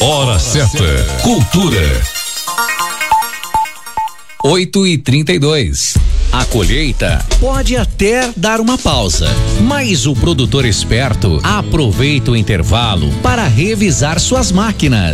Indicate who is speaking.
Speaker 1: Hora certa. Cultura.
Speaker 2: 8h32. A colheita pode até dar uma pausa, mas o produtor esperto aproveita o intervalo para revisar suas máquinas.